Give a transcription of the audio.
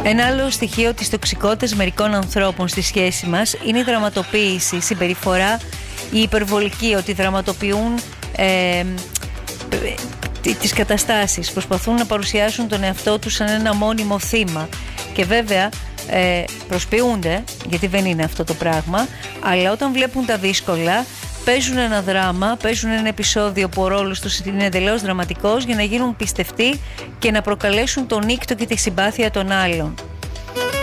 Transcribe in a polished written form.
Ένα άλλο στοιχείο της τοξικότητας μερικών ανθρώπων στη σχέση μας είναι η δραματοποίηση, η συμπεριφορά, η υπερβολική, ότι δραματοποιούν τις καταστάσεις, προσπαθούν να παρουσιάσουν τον εαυτό τους σαν ένα μόνιμο θύμα και βέβαια προσποιούνται, γιατί δεν είναι αυτό το πράγμα, αλλά όταν βλέπουν τα δύσκολα παίζουν ένα δράμα, παίζουν ένα επεισόδιο που ο ρόλος τους είναι εντελώς δραματικός για να γίνουν πιστευτοί και να προκαλέσουν τον νύκτο και τη συμπάθεια των άλλων.